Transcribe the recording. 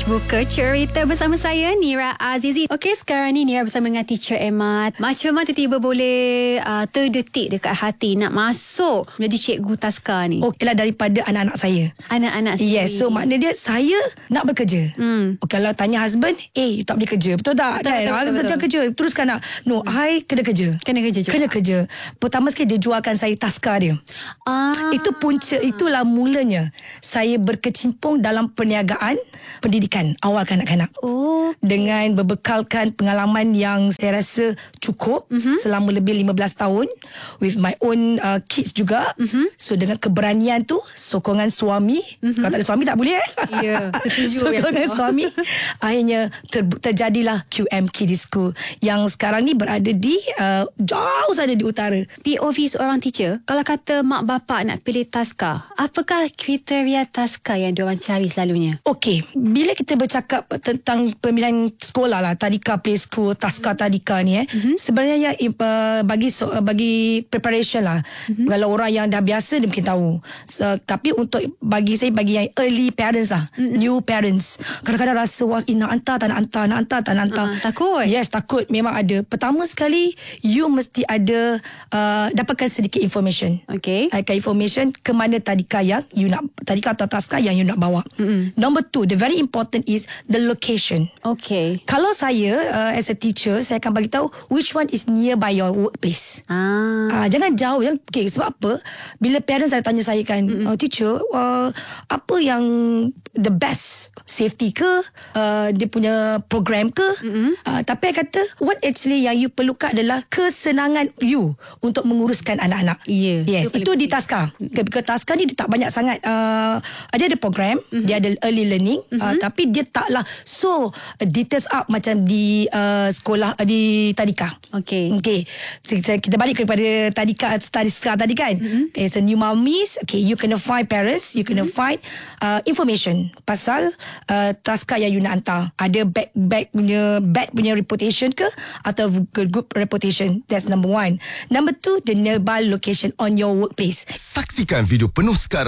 Buka Cerita bersama saya, Nira Azizi. Okey, sekarang ni Nira bersama dengan Teacher Emad. Macam mana tiba-tiba boleh terdetik dekat hati nak masuk menjadi cikgu taska ni? Okeylah, daripada anak-anak saya. Anak-anak sendiri. Yes, so makna dia saya nak bekerja. Kalau tanya husband, you tak boleh kerja. Betul tak? Betul. Kerja. Teruskan nak. No, I kena kerja. Kena kerja juga. Kena kerja. Pertama sekali dia jualkan saya taska dia. Itu punca, itulah mulanya saya berkecimpung dalam perniagaan pendidikan awal kanak-kanak. Dengan berbekalkan pengalaman yang saya rasa cukup selama lebih 15 tahun with my own kids juga. So dengan keberanian tu, sokongan suami. Kalau tak ada suami tak boleh. Ya, setuju. Sokongan suami, akhirnya terjadilah QM Kids School yang sekarang ni berada di jauh saja di utara. POV seorang teacher, kalau kata mak bapak nak pilih taska, apakah kriteria taska yang diorang cari selalunya? Okey, bila kita bercakap tentang pemilihan sekolah lah, tadika play school, taska tadika ni sebenarnya bagi preparation lah. Kalau orang yang dah biasa dia mungkin tahu. Tapi untuk bagi saya, bagi yang early parents lah, new parents, kadang-kadang rasa nak hantar tak nak hantar. Takut? Yes, takut. Memang ada. Pertama sekali, you mesti ada dapatkan sedikit information. Okay. Information ke mana tadika yang you nak, tadika atau taska yang you nak bawa. Number 2, the very important is the location. Okay. Kalau saya as a teacher, saya akan bagi tahu which one is nearby your workplace. Jangan jauh. Okay, sebab apa? Bila parents ada tanya saya kan, teacher, apa yang the best, safety ke, dia punya program ke? Tapi saya kata, what actually yang you perlukan adalah kesenangan you untuk menguruskan anak-anak. Yes, itu di taska. Ke taska ni dia tak banyak sangat. Dia ada program, dia ada early learning, tapi dia taklah so details up macam di sekolah, di tadika. Okay. Kita balik kepada tadika tadi kan. Okay, so new mommies, okay, you kena find parents, you kena find information pasal taska yang you nak hantar. Ada bad punya reputation ke atau good reputation. That's number 1. Number 2, the nearby location on your workplace. Saksikan video penuh sekarang